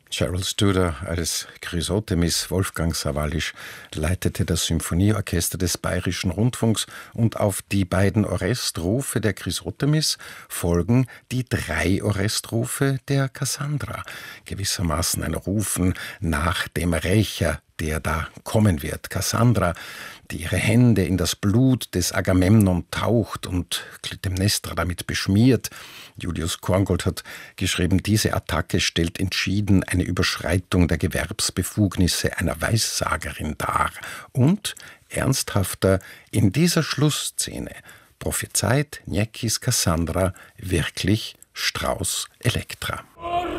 Gerald Studer als Chrysothemis, Wolfgang Sawallisch leitete das Symphonieorchester des Bayerischen Rundfunks und auf die beiden Orestrufe der Chrysothemis folgen die 3 Orestrufe der Cassandra, gewissermaßen ein Rufen nach dem Rächer, der da kommen wird. Cassandra, die ihre Hände in das Blut des Agamemnon taucht und Klytämnestra damit beschmiert. Julius Korngold hat geschrieben, diese Attacke stellt entschieden eine Überschreitung der Gewerbsbefugnisse einer Weissagerin dar. Und, ernsthafter, in dieser Schlussszene prophezeit Niecki's Cassandra wirklich Strauss Elektra.